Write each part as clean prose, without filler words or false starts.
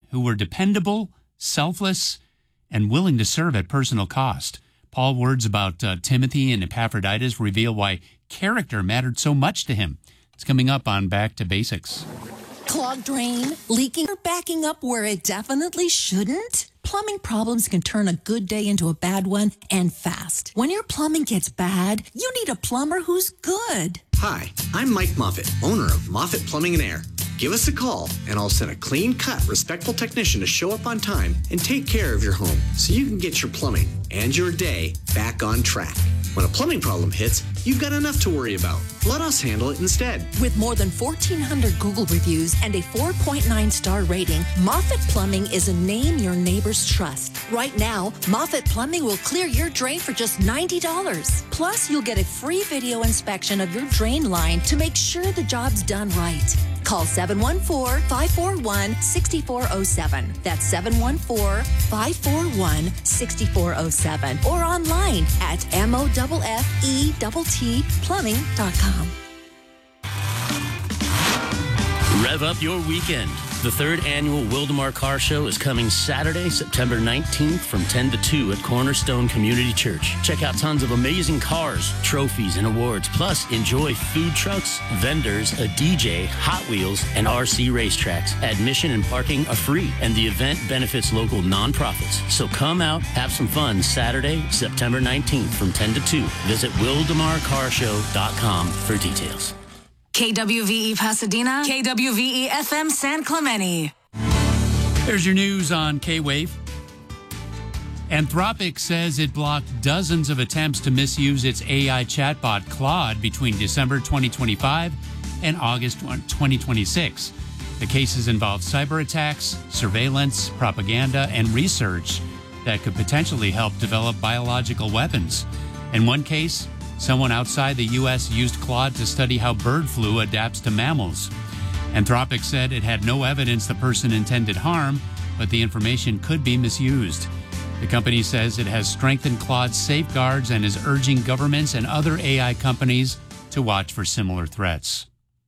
who were dependable, selfless, and willing to serve at personal cost. Paul's words about Timothy and Epaphroditus reveal why character mattered so much to him. It's coming up on Back to Basics. Clogged drain, leaking, or backing up where it definitely shouldn't? Plumbing problems can turn a good day into a bad one, and fast. When your plumbing gets bad, you need a plumber who's good. Hi, I'm Mike Moffitt, owner of Moffitt Plumbing and Air. Give us a call, and I'll send a clean-cut, respectful technician to show up on time and take care of your home so you can get your plumbing and your day back on track. When a plumbing problem hits, you've got enough to worry about. Let us handle it instead. With more than 1,400 Google reviews and a 4.9-star rating, Moffitt Plumbing is a name your neighbors trust. Right now, Moffitt Plumbing will clear your drain for just $90. Plus, you'll get a free video inspection of your drain line to make sure the job's done right. Call 714-541-6407. That's 714-541-6407. Or online at MOFFETTplumbing.com. Rev up your weekend. The third annual Wildemar Car Show is coming Saturday, September 19th from 10 to 2 at Cornerstone Community Church. Check out tons of amazing cars, trophies, and awards. Plus, enjoy food trucks, vendors, a DJ, Hot Wheels, and RC racetracks. Admission and parking are free, and the event benefits local nonprofits. So come out, have some fun Saturday, September 19th from 10 to 2. Visit WildemarCarshow.com for details. KWVE Pasadena, KWVE FM San Clemente. There's your news on K-Wave. Anthropic says it blocked dozens of attempts to misuse its AI chatbot Claude between December 2025 and August 2026. The cases involve cyber attacks, surveillance, propaganda, and research that could potentially help develop biological weapons. In one case, someone outside the U.S. used Claude to study how bird flu adapts to mammals. Anthropic said it had no evidence the person intended harm, but the information could be misused. The company says it has strengthened Claude's safeguards and is urging governments and other AI companies to watch for similar threats.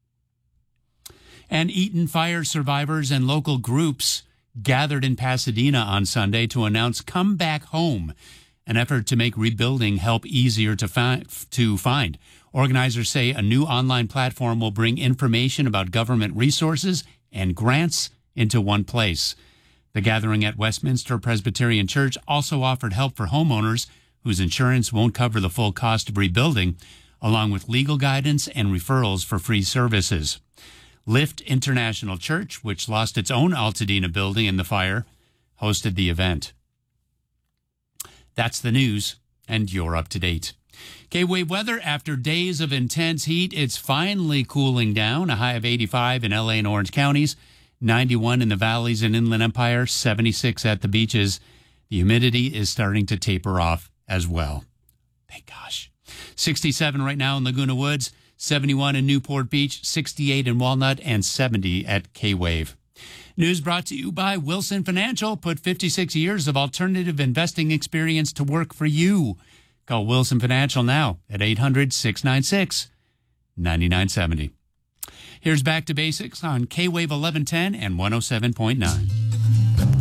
And Eaton fire survivors and local groups gathered in Pasadena on Sunday to announce Come Back Home, an effort to make rebuilding help easier to find. Organizers say a new online platform will bring information about government resources and grants into one place. The gathering at Westminster Presbyterian Church also offered help for homeowners whose insurance won't cover the full cost of rebuilding, along with legal guidance and referrals for free services. Lift International Church, which lost its own Altadena building in the fire, hosted the event. That's the news, and you're up to date. K-Wave weather. After days of intense heat, it's finally cooling down. A high of 85 in L.A. and Orange counties, 91 in the valleys and Inland Empire, 76 at the beaches. The humidity is starting to taper off as well. Thank gosh. 67 right now in Laguna Woods, 71 in Newport Beach, 68 in Walnut, and 70 at K-Wave. News brought to you by Wilson Financial. Put 56 years of alternative investing experience to work for you. Call Wilson Financial now at 800-696-9970. Here's Back to Basics on K-Wave 1110 and 107.9.